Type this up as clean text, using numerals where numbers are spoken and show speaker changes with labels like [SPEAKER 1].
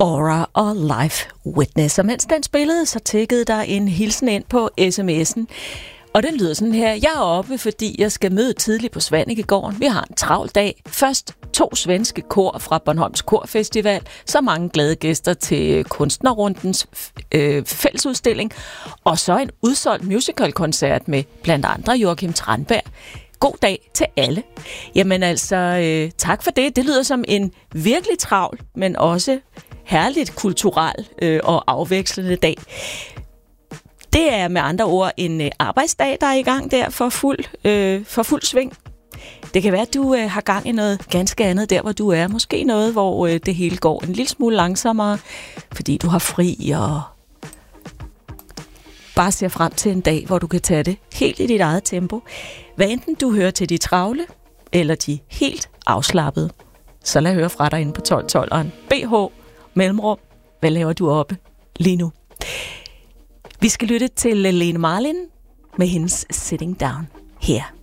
[SPEAKER 1] Aura og Life Witness. Og mens den spillede, så tikkede der en hilsen ind på sms'en. Og den lyder sådan her: jeg er oppe, fordi jeg skal møde tidligt på Svanekegården. Vi har en travl dag. Først 2 svenske kor fra Bornholms Korfestival, så mange glade gæster til Kunstnerrundens fællesudstilling, og så en udsolgt musicalkoncert med blandt andre Joachim Tranberg. God dag til alle. Jamen altså, tak for det. Det lyder som en virkelig travl, men også herligt kulturel og afvekslende dag. Det er med andre ord en arbejdsdag, der er i gang der for fuld sving. Det kan være, at du har gang i noget ganske andet der, hvor du er. Måske noget, hvor det hele går en lille smule langsommere, fordi du har fri og bare ser frem til en dag, hvor du kan tage det helt i dit eget tempo. Hvad enten du hører til de travle eller de helt afslappede, så lad høre fra dig inde på 1212'eren. BH Mellemrum. Hvad laver du oppe lige nu? Vi skal lytte til Lene Marlin med hendes Sitting Down her.